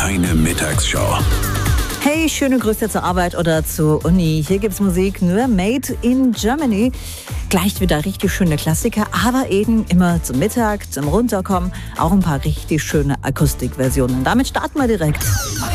Eine Mittagsshow. Hey, schöne Grüße zur Arbeit oder zur Uni. Hier gibt's Musik nur made in Germany. Gleich wieder richtig schöne Klassiker, aber eben immer zum Mittag, zum Runterkommen. Auch ein paar richtig schöne Akustikversionen. Damit starten wir direkt.